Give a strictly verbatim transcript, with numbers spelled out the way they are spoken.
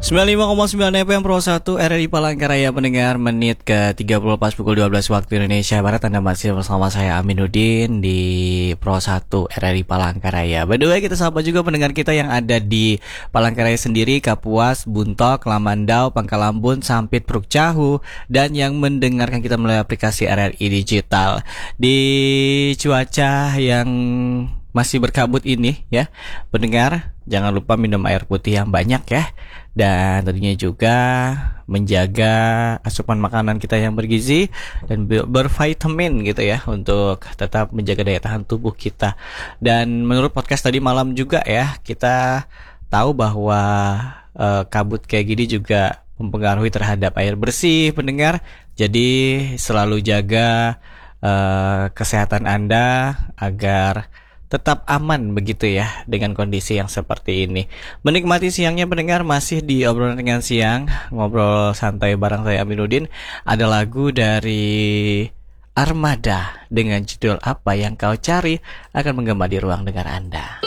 sembilan puluh lima koma sembilan F M Pro satu R R I Palangkaraya pendengar, menit ke tiga puluh pas pukul dua belas waktu Indonesia Barat. Anda masih bersama saya Aminuddin di Pro satu R R I Palangkaraya. By the way, kita sapa juga pendengar kita yang ada di Palangkaraya sendiri, Kapuas, Buntok, Lamandau, Pangkalambun, Sampit, Pruk Cahu, dan yang mendengarkan kita melalui aplikasi R R I Digital. Di cuaca yang masih berkabut ini ya, pendengar, jangan lupa minum air putih yang banyak ya. Dan tentunya juga menjaga asupan makanan kita yang bergizi dan bervitamin gitu ya, untuk tetap menjaga daya tahan tubuh kita. Dan menurut podcast tadi malam juga ya, kita tahu bahwa e, kabut kayak gini juga mempengaruhi terhadap air bersih, pendengar. Jadi selalu jaga e, kesehatan Anda agar tetap aman begitu ya dengan kondisi yang seperti ini. Menikmati siangnya pendengar, masih di obrolan dengan siang, ngobrol santai bareng saya Aminuddin. Ada lagu dari Armada dengan judul Apa Yang Kau Cari akan menggema di ruang dengar Anda.